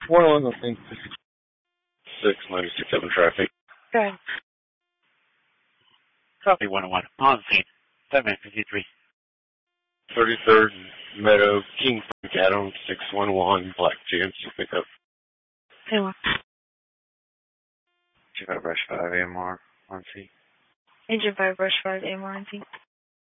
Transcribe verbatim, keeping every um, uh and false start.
one oh one, I think, fifty-six, ninety-six, seven traffic. Go ahead. Copy one oh one. On scene. seven fifty-three. thirty-third Meadow, King Frank Adams, six one one, Black G M C pickup. Hey, one. Chicago Rush five A M R on scene. Engine five, Rush five, A M R on scene.